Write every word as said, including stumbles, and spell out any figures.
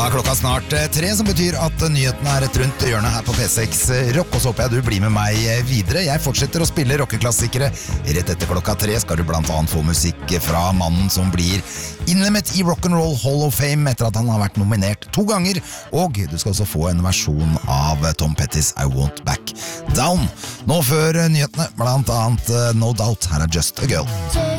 Da er klokka snart tre, som betyr at nyhetene er rett rundt hjørnet her på P seks Rock, og så håper jeg du blir med meg videre. Jeg fortsetter å spille rockeklassikere. Rett etter klokka tre skal du blant annet få musikk fra mannen som blir innlemmet i Rock'n'Roll Hall of Fame etter at han har vært nominert to ganger, og du skal også få en versjon av Tom Pettys I Won't Back Down. Nå før nyhetene, blant annet No Doubt, her er Just a Girl.